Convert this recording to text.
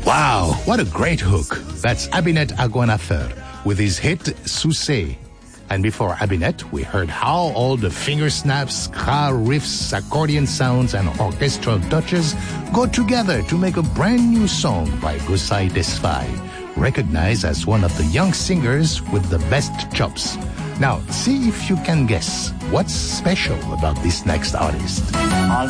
Wow, what a great hook. That's Abinette Aguanafer with his hit Sousé. And before Abinette, we heard how all the finger snaps, ska riffs, accordion sounds, and orchestral touches go together to make a brand new song by Gusay Desfai, recognized as one of the young singers with the best chops. Now, see if you can guess what's special about this next artist.